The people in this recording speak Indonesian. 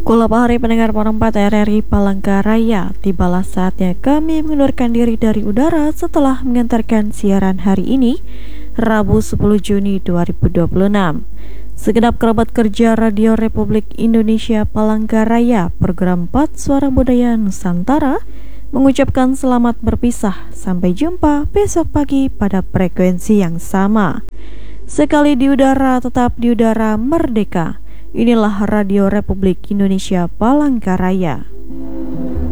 Hari pendengar perempat RRI Palangkaraya, tibalah saatnya kami mengundurkan diri dari udara setelah mengantarkan siaran hari ini, Rabu 10 Juni 2026. Segenap kerabat kerja Radio Republik Indonesia Palangkaraya, program 4 Suara Budaya Nusantara, mengucapkan selamat berpisah. Sampai jumpa besok pagi pada frekuensi yang sama. Sekali di udara, tetap di udara merdeka. Inilah Radio Republik Indonesia Palangkaraya.